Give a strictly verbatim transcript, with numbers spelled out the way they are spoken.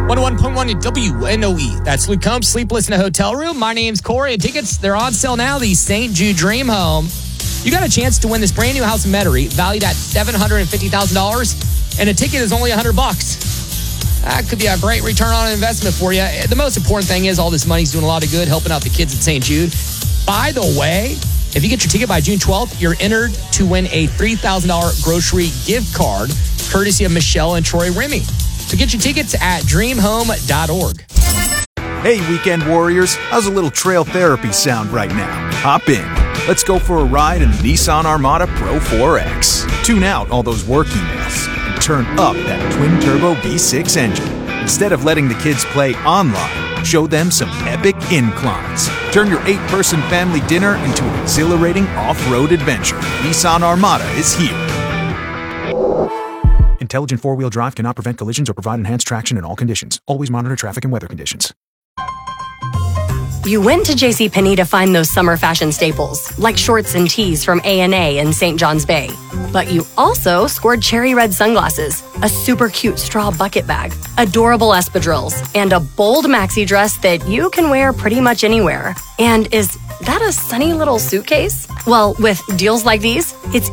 one oh one point one W N O E. That's Luke Combs, Sleepless in a Hotel Room. My name's Corey. Tickets, they're on sale now. The Saint Jude Dream Home. You got a chance to win this brand new house in Metairie, valued at seven hundred fifty thousand dollars, and a ticket is only one hundred bucks. That could be a great return on investment for you. The most important thing is all this money's doing a lot of good, helping out the kids at Saint Jude. By the way, if you get your ticket by June twelfth, you're entered to win a three thousand dollars grocery gift card, courtesy of Michelle and Troy Remy. So get your tickets at dream home dot org. Hey, weekend warriors, how's a little trail therapy sound right now? Hop in. Let's go for a ride in the Nissan Armada Pro four X. Tune out all those work emails and turn up that twin-turbo V six engine. Instead of letting the kids play online, show them some epic inclines. Turn your eight-person family dinner into an exhilarating off-road adventure. Nissan Armada is here. Intelligent four-wheel drive cannot prevent collisions or provide enhanced traction in all conditions. Always monitor traffic and weather conditions. You went to JCPenney to find those summer fashion staples, like shorts and tees from A and A in Saint John's Bay. But you also scored cherry red sunglasses, a super cute straw bucket bag, adorable espadrilles, and a bold maxi dress that you can wear pretty much anywhere. And is that a sunny little suitcase? Well, with deals like these, it's